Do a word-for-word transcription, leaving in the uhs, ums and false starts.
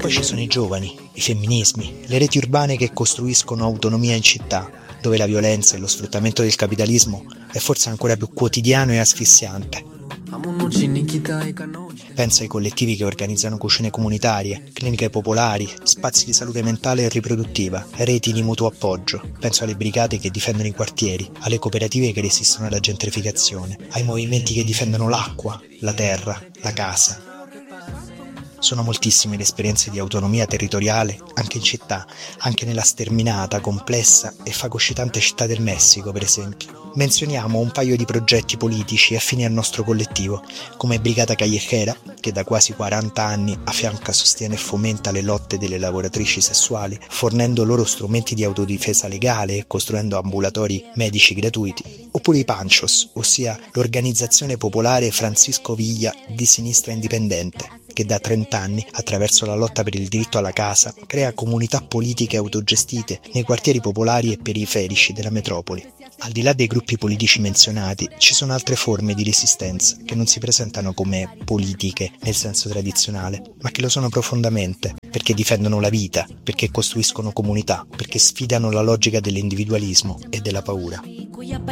poi ci sono i giovani, i femminismi, le reti urbane che costruiscono autonomia in città, dove la violenza e lo sfruttamento del capitalismo è forse ancora più quotidiano e asfissiante. Penso ai collettivi che organizzano cucine comunitarie, cliniche popolari, spazi di salute mentale e riproduttiva, reti di mutuo appoggio. Penso alle brigate che difendono i quartieri, alle cooperative che resistono alla gentrificazione, ai movimenti che difendono l'acqua, la terra, la casa. Sono moltissime le esperienze di autonomia territoriale, anche in città, anche nella sterminata, complessa e fagocitante città del Messico, per esempio. Menzioniamo un paio di progetti politici affini al nostro collettivo, come Brigata Callejera, che da quasi quaranta anni affianca, sostiene e fomenta le lotte delle lavoratrici sessuali, fornendo loro strumenti di autodifesa legale e costruendo ambulatori medici gratuiti, oppure i Panchos, ossia l'organizzazione popolare Francisco Villa di Sinistra Indipendente, che da trenta anni, attraverso la lotta per il diritto alla casa, crea comunità politiche autogestite nei quartieri popolari e periferici della metropoli. Al di là dei gruppi politici menzionati, ci sono altre forme di resistenza che non si presentano come politiche nel senso tradizionale, ma che lo sono profondamente, perché difendono la vita, perché costruiscono comunità, perché sfidano la logica dell'individualismo e della paura.